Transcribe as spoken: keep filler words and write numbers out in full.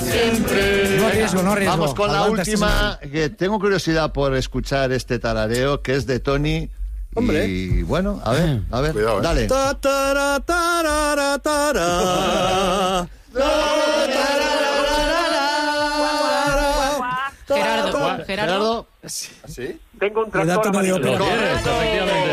siempre. No arriesgo, no arriesgo. Vamos con la Aguanta última, que tengo curiosidad por escuchar este tarareo, que es de Tony. Hombre. Y bueno, a ver, a ver, Cuidado, ¿eh? dale. Ta, tara, tarara, tara. Gerardo, Gerardo. Gerardo. ¿Sí? Tengo un Le da tractor tono de amarillo. ópera. Correcto, efectivamente.